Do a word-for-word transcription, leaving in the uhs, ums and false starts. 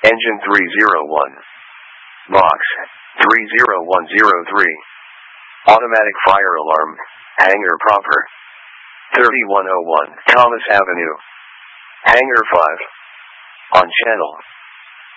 Engine three zero one. Box three zero one zero three. Automatic fire alarm. Hangar proper. thirty-one oh one Thomas Avenue. Hangar five. On channel